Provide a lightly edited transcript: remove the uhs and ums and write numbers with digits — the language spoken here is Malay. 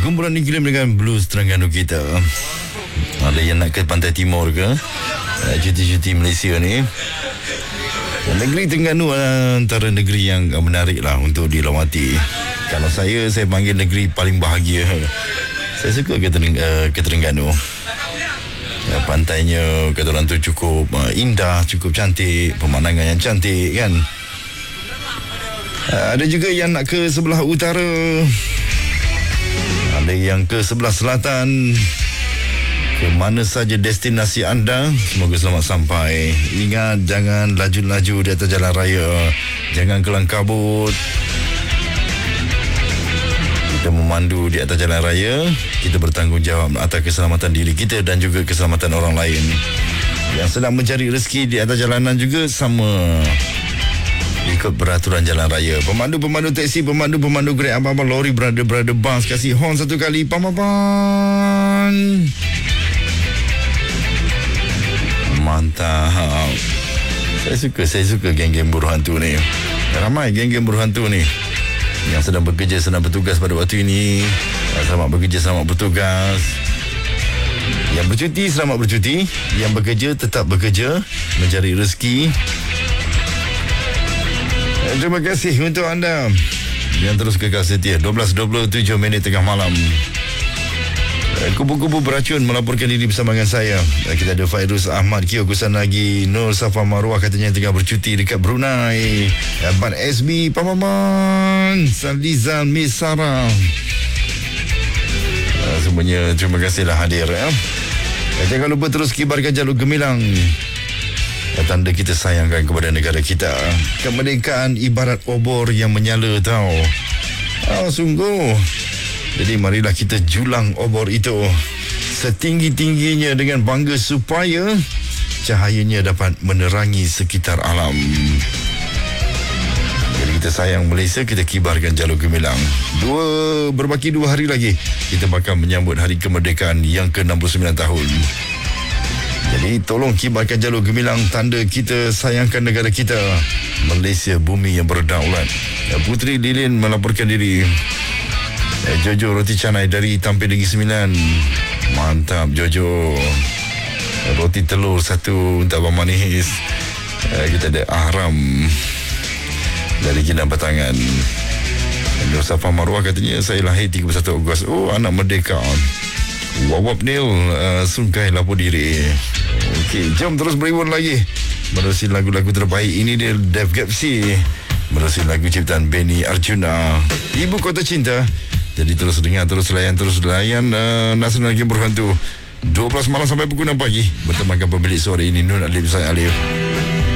Kumpulan iklim dengan blues Terengganu kita. Ada yang nak ke Pantai Timur ke, cuti-cuti Malaysia ni. Negeri Terengganu antara negeri yang menarik lah untuk dilawati. Kalau saya panggil negeri paling bahagia. Saya suka ke Terengganu. Pantainya kata orang tu cukup indah, cukup cantik, pemandangan yang cantik kan. Ada juga yang nak ke sebelah utara, ada yang ke sebelah selatan. Ke mana saja destinasi anda, semoga selamat sampai. Ingat, jangan laju-laju di atas jalan raya, jangan kelang kabut. Kita memandu di atas jalan raya, kita bertanggungjawab atas keselamatan diri kita dan juga keselamatan orang lain. Yang sedang mencari rezeki di atas jalanan juga sama, ikut peraturan jalan raya. Pemandu-pemandu teksi, pemandu-pemandu Grab, apa-apa lori, berada bas, kasih horn satu kali, pam. Mantap. Saya suka geng-geng buruh hantu ni. Ramai geng-geng buruh hantu ni yang sedang bekerja, sedang bertugas pada waktu ini. Selamat bekerja, selamat bertugas. Yang bercuti, selamat bercuti. Yang bekerja, tetap bekerja, mencari rezeki. Terima kasih untuk anda yang terus kekal setia. 12:27 tengah malam. Kubu-kubu beracun melaporkan diri bersama dengan saya. Kita ada Fairuz Ahmad, Kio Kusanagi, Nur Safa Marwah katanya tengah bercuti dekat Brunei. Abang SB, Pamaman, Salizan, Miss Sarah. Semuanya terima kasihlah hadir ya. Jangan lupa terus kibarkan jalur gemilang. Tanda kita sayangkan kepada negara kita. Kemerdekaan ibarat obor yang menyala tau. Sungguh. Jadi marilah kita julang obor itu setinggi-tingginya dengan bangga supaya cahayanya dapat menerangi sekitar alam. Jadi kita sayang Malaysia, kita kibarkan jalur gemilang. Berbaki 2 hari lagi kita bakal menyambut hari kemerdekaan yang ke-69 tahun. Jadi tolong kibarkan jalur gemilang, tanda kita sayangkan negara kita, Malaysia bumi yang berdaulat. Putri Lilin melaporkan diri. Jojo roti canai dari Tampin Negeri Sembilan. Mantap Jojo. Roti telur 1 untuk Abang Manis. Kita ada Ahram dari Kilang Batangan. Nur Safa Marwah katanya saya lahir 31 Ogos. Anak merdeka. Wawap Nil Sungkai lapor diri. Okey, jom terus beribun lagi menerusi lagu-lagu terbaik. Ini dia Dev Gapsi menerusi lagu ciptaan Benny Arjuna, Ibu Kota Cinta. Jadi terus dengar, terus layan Nasional Game Berhantu 12 malam sampai pukul 6 pagi. Bertemankan pemilik sore ini Nur Alif, saya Alif.